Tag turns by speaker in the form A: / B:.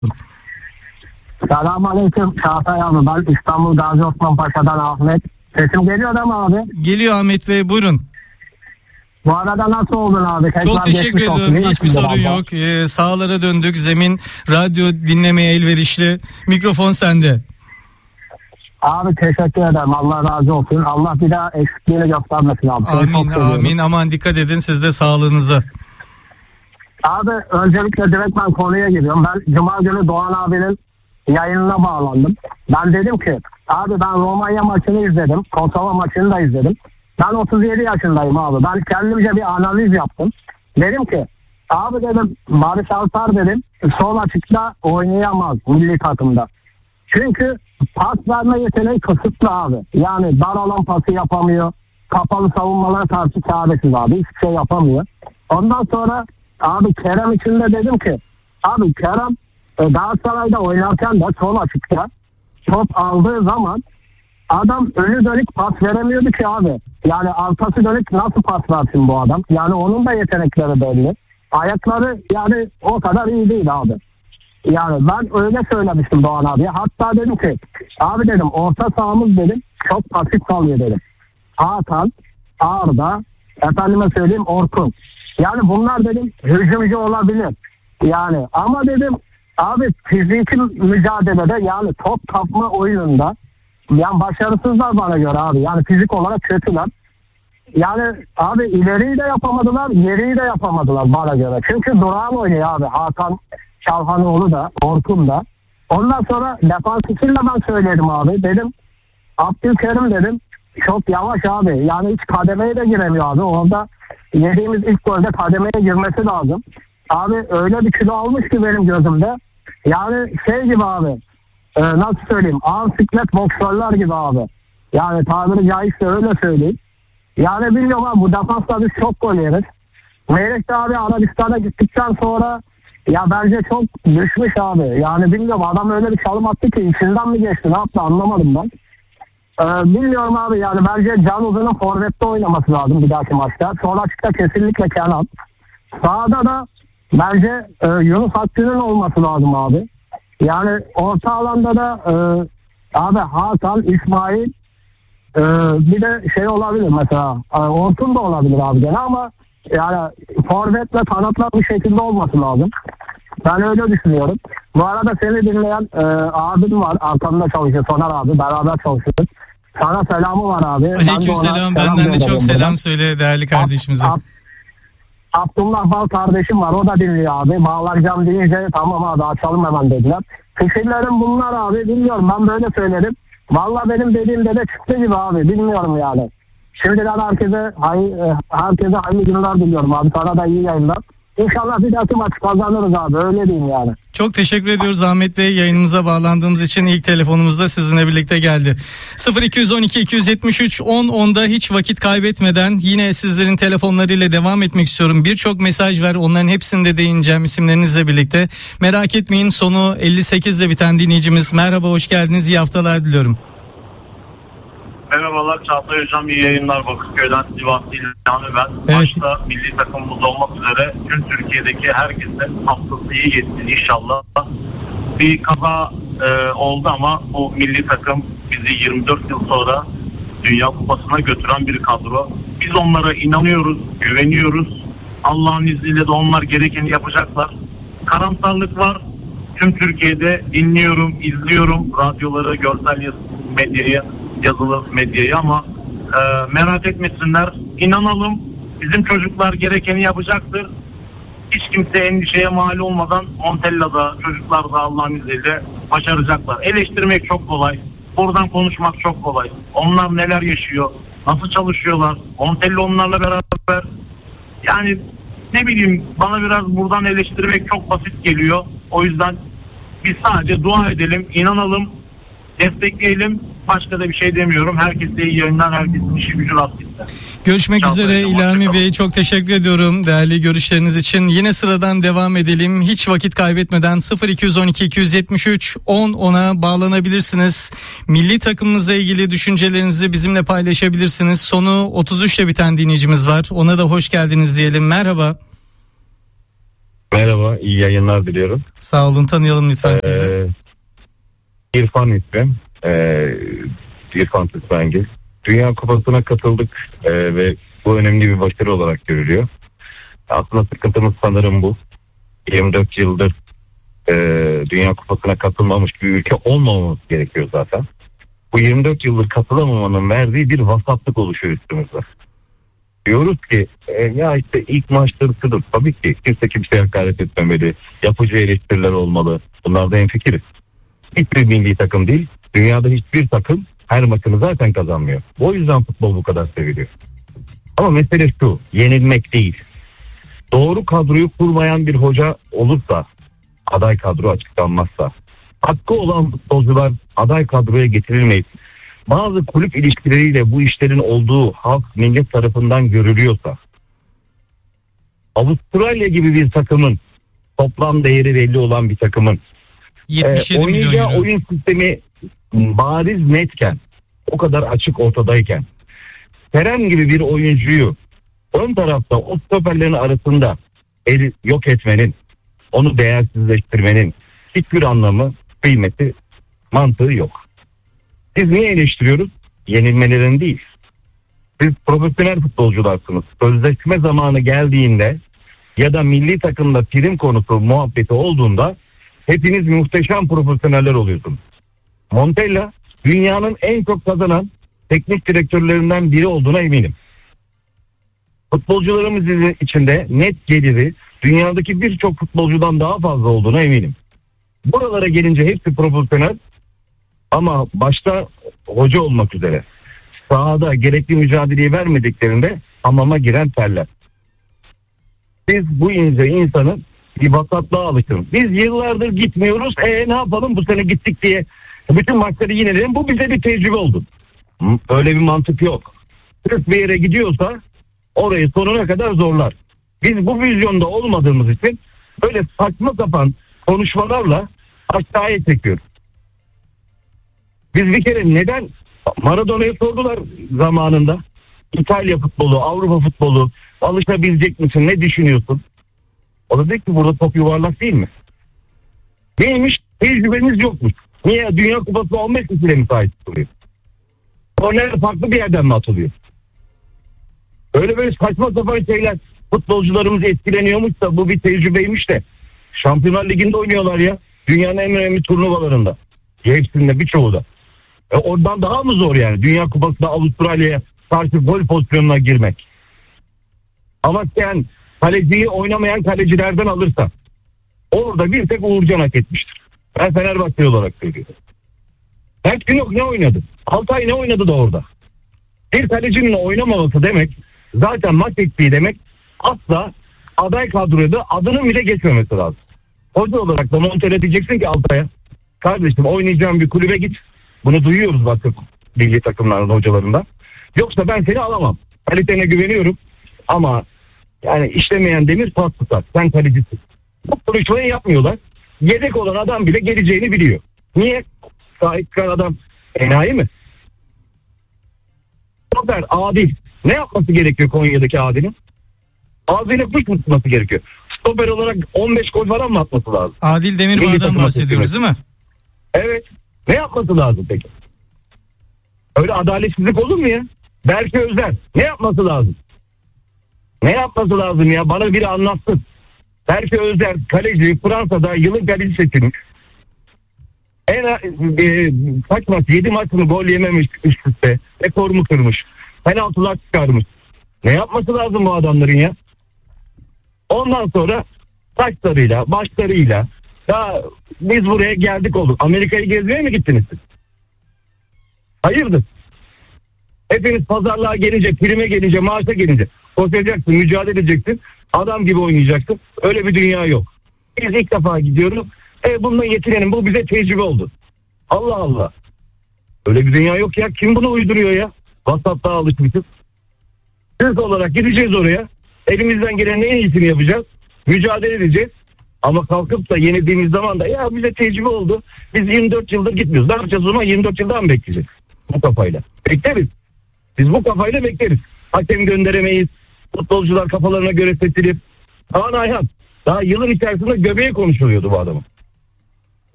A: Selamünaleyküm Çağatay abi, ben İstanbul Gazi Osman Paşa'dan Ahmet. Sesim geliyor değil mi abi?
B: Geliyor Ahmet Bey, buyurun.
A: Bu arada nasıl oldun abi? Tekrar
B: Çok teşekkür ederim. Hiçbir sorun yok. Sağlara döndük. Zemin radyo dinlemeye elverişli. Mikrofon sende.
A: Abi teşekkür ederim. Allah razı olsun. Allah bir daha eksikliğini göstermesin abi.
B: Amin. Aman dikkat edin siz de sağlığınıza.
A: Abi öncelikle direkt ben konuya giriyorum. Ben Cuma günü Doğan abinin yayınına bağlandım. Ben dedim ki abi ben Romanya maçını izledim. Kosova maçını da izledim. Ben 37 yaşındayım abi. Ben kendimce bir analiz yaptım. Dedim ki abi dedim Barış Alper dedim sol açıkta oynayamaz milli takımda. Çünkü pas verme yeteneği kısıtlı abi. Yani dar alan pası yapamıyor. Kapalı savunmalara karşı çaresiz abi. Hiçbir şey yapamıyor. Ondan sonra abi Kerem için de dedim ki abi Kerem Galatasaray'da oynarken de sol açıkta top aldığı zaman adam önü dönük pas veremiyordu ki abi. Yani arkası dönük nasıl pas versin bu adam? Yani onun da yetenekleri belli. Ayakları yani o kadar iyi değil abi. Yani ben öyle söylemiştim Doğan abiye. Hatta dedim ki abi dedim orta sahamız dedim çok pasif kalıyor dedim. Hakan, Arda, efendime söyleyeyim Orkun. Yani bunlar dedim hücumcu olabilir. Yani ama dedim abi fiziki mücadelede yani top kapma oyununda yani başarısızlar bana göre abi. Yani fizik olarak kötüler. Yani abi ileriyi de yapamadılar, geriyi de yapamadılar bana göre. Çünkü durağan oynuyor abi. Hakan Çalhanoğlu da, Orkun da. Ondan sonra defans için de ben söyledim abi. Dedim Abdülkerim dedim çok yavaş abi. Yani hiç kademeye de giremiyor abi. Orada yediğimiz ilk golde kademeye girmesi lazım. Abi öyle bir kilo almış ki benim gözümde. Yani şey gibi abi. Nasıl söyleyeyim? Ağır siklet boksörler gibi abi. Yani tabiri caizse öyle söyleyeyim. Yani bilmiyorum abi bu defansla biz çok gol yeriz. Meyrek de abi Arabistan'a gittikten sonra ya bence çok düşmüş abi. Yani bilmiyorum adam öyle bir çalım attı ki içinden mi geçti ne yaptı anlamadım ben. Bilmiyorum abi yani bence Can Uzun'un forvette oynaması lazım bir dahaki maçta. Sol açıkta kesinlikle Kenan. Sağda da bence Yunus Akgün'ün olması lazım abi. Yani orta alanda da abi Hakan, İsmail bir de şey olabilir mesela Orkun da olabilir abi gene ama yani forvetle kanatlar bir şekilde olması lazım. Ben öyle düşünüyorum. Bu arada seni dinleyen abim var arkamda çalışıyor Soner abi beraber çalışıyoruz. Sana selamı var abi.
B: Aleykümselam benden de çok selam söyle değerli kardeşimize.
A: Abdullah Bal kardeşim var o da dinliyor abi. Bağlanacağım deyince tamam abi açalım hemen dediler. Fikirlerim bunlar abi bilmiyorum ben böyle söylerim. Valla benim dediğimde de çıktı gibi abi bilmiyorum yani. Şimdiden herkese hayırlı günler diliyorum abi. Sana da iyi yayınlar. İnşallah bir dahaki maç kazanırız abi öyle diyeyim yani.
B: Çok teşekkür ediyoruz Ahmet Bey yayınımıza bağlandığımız için. İlk telefonumuz da sizinle birlikte geldi. 0212 273 10'da hiç vakit kaybetmeden yine sizlerin telefonlarıyla devam etmek istiyorum. Birçok mesaj var onların hepsini de değineceğim isimlerinizle birlikte. Merak etmeyin sonu 58 ile biten dinleyicimiz. Merhaba hoş geldiniz iyi haftalar diliyorum.
C: Merhabalar Çağatay Hocam iyi yayınlar Bakırköy'den Sivaslı İlhan'ı ben.
B: Evet.
C: Başta milli takımımız olmak üzere tüm Türkiye'deki herkesin haftası iyi geçsin inşallah. Bir kaza oldu ama bu milli takım bizi 24 yıl sonra Dünya Kupası'na götüren bir kadro. Biz onlara inanıyoruz, güveniyoruz. Allah'ın izniyle de onlar gerekeni yapacaklar. Karamsarlık var. Tüm Türkiye'de dinliyorum, izliyorum radyoları, görsel medyayı, yazılı medyayı ama merak etmesinler. İnanalım bizim çocuklar gerekeni yapacaktır. Hiç kimse endişeye mal olmadan Montella'da çocuklar da Allah'ın izniyle başaracaklar. Eleştirmek çok kolay. Buradan konuşmak çok kolay. Onlar neler yaşıyor? Nasıl çalışıyorlar? Montella onlarla beraber. Yani ne bileyim bana biraz buradan eleştirmek çok basit geliyor. O yüzden biz sadece dua edelim, inanalım, destekleyelim. Başka da bir şey demiyorum. Herkese iyi yayınlar, herkesin işi gücü rast gitsin.
B: Görüşmek üzere İlhami Bey. Çok teşekkür ediyorum değerli görüşleriniz için. Yine sıradan devam edelim. Hiç vakit kaybetmeden 0212 273 10'a bağlanabilirsiniz. Milli takımımızla ilgili düşüncelerinizi bizimle paylaşabilirsiniz. Sonu 33 ile biten dinleyicimiz var. Ona da hoş geldiniz diyelim. Merhaba.
D: Merhaba, iyi yayınlar diliyorum.
B: Sağ olun, tanıyalım lütfen sizi.
D: İrfan ismim. İrfan Tüsbengil. Dünya Kupası'na katıldık ve bu önemli bir başarı olarak görülüyor. Aslında sıkıntımız sanırım bu. 24 yıldır Dünya Kupası'na katılmamış bir ülke olmamamız gerekiyor zaten. Bu 24 yıldır katılamamanın verdiği bir vasatlık oluşuyor üstümüzde. Diyoruz ki ya işte ilk maçları sıdır. Tabii ki kimse kimseye hakaret etmemeli. Yapıcı eleştiriler olmalı. Bunlarda hemfikiriz. Hiçbir milli takım değil. Dünyada hiçbir takım her maçını zaten kazanmıyor. O yüzden futbol bu kadar seviliyor. Ama mesele şu, yenilmek değil. Doğru kadroyu kurmayan bir hoca olursa, aday kadro açıklanmazsa, hakkı olan futbolcular aday kadroya getirilmeyip, bazı kulüp ilişkileriyle bu işlerin olduğu halk millet tarafından görülüyorsa, Avustralya gibi bir takımın, toplam değeri belli olan bir takımın
B: 77 milyon
D: oynayacağı
B: euro.
D: oyun sistemi bariz netken, o kadar açık ortadayken, Kerem gibi bir oyuncuyu ön tarafta o stoperlerin arasında yok etmenin, onu değersizleştirmenin hiçbir anlamı, kıymeti, mantığı yok. Biz niye eleştiriyoruz? Yenilmelerin değil. Siz profesyonel futbolcularsınız. Sözleşme zamanı geldiğinde ya da milli takımda prim konusu muhabbeti olduğunda hepiniz muhteşem profesyoneller oluyorsunuz. Montella dünyanın en çok kazanan teknik direktörlerinden biri olduğuna eminim. Futbolcularımız içinde net geliri dünyadaki birçok futbolcudan daha fazla olduğuna eminim. Buralara gelince hepsi profesyonel ama başta hoca olmak üzere sahada gerekli mücadeleyi vermediklerinde hamama giren terler. Biz bu ince insanın bir vasatlığa alışırız. Biz yıllardır gitmiyoruz. Ne yapalım bu sene gittik diye bütün maçları yineleyelim. Bu bize bir tecrübe oldu. Öyle bir mantık yok. Sırf bir yere gidiyorsa orayı sonuna kadar zorlar. Biz bu vizyonda olmadığımız için böyle saçma sapan konuşmalarla aşağıya çekiyoruz. Biz bir kere neden Maradona'ya sordular zamanında. İtalya futbolu, Avrupa futbolu alışabilecek misin? Ne düşünüyorsun? O da dedi ki burada top yuvarlak değil mi? Neymiş? Tecrübeniz yokmuş. Niye? Dünya Kupası 15 kişiyle mi sahip oluyor? Korner farklı bir yerden mi atılıyor? Öyle böyle saçma sapan şeyler futbolcularımız etkileniyormuş da bu bir tecrübeymiş de. Şampiyonlar Ligi'nde oynuyorlar ya. Dünyanın en önemli turnuvalarında. Hepsinde birçoğu da. Oradan daha mı zor yani? Dünya Kupası'nda Avustralya'ya karşı gol pozisyonuna girmek. Ama sen kaleciyi oynamayan kalecilerden alırsan orada bir tek Uğurcan hak etmiştir. Ben Fenerbahçe olarak söylüyorum. Belki yok ne oynadı? Altay ne oynadı da orada? Bir kalecinin oynamaması demek zaten maç eksiği demek asla aday kadroda adının bile geçmemesi lazım. Hoca olarak da Montella diyeceksin ki Altay'a kardeşim oynayacağım bir kulübe git. Bunu duyuyoruz bakın milli takımların hocalarından. Yoksa ben seni alamam. Kalitene güveniyorum ama yani işlemeyen demir pas tutar. Sen kalecisin. Bu konuşmayı yapmıyorlar. Yedek olan adam bile geleceğini biliyor. Niye? Sahip çıkan adam enayi mi? Stoper Adil. Ne yapması gerekiyor Konya'daki Adil'in? Ağzıyla kuş mu tutması gerekiyor? Stoper olarak 15 gol falan mı atması lazım?
B: Adil Demirbağ'dan bahsediyoruz değil mi?
D: Evet. Ne yapması lazım peki? Öyle adaletsizlik olur mu ya? Berke Özer. Ne yapması lazım? Ne yapması lazım ya? Bana biri anlatsın. Berke Özer kaleci Fransa'da yılın kaleci seçilmiş. Kaç maç? 7 maç mı gol yememiş üst üste. Rekorumu kırmış. Penaltılar çıkarmış. Ne yapması lazım bu adamların ya? Ondan sonra saçlarıyla, başlarıyla ya biz buraya geldik olduk. Amerika'yı gezmeye mi gittiniz siz? Hayırdır? Hepiniz pazarlığa gelince, prime gelince, maaşa gelince koşacaksın, mücadele edeceksin. Adam gibi oynayacaksın. Öyle bir dünya yok. Biz ilk defa gidiyoruz. Bununla yetinelim. Bu bize tecrübe oldu. Allah Allah. Öyle bir dünya yok ya. Kim bunu uyduruyor ya? WhatsApp'ta alışmışız. Türk olarak gideceğiz oraya. Elimizden gelenin en iyisini yapacağız. Mücadele edeceğiz. Ama kalkıp da yenildiğimiz zaman da ya bize tecrübe oldu. Biz 24 yıldır gitmiyoruz. Ne yapacağız o zaman? 24 yıldan mı bekleyeceğiz? Bu kafayla. Bekleriz. Biz bu kafayla bekleriz. Hakem gönderemeyiz. Futbolcular kafalarına göre seçilip. Kaan Ayhan. Daha yılın içerisinde göbeği konuşuluyordu bu adamın.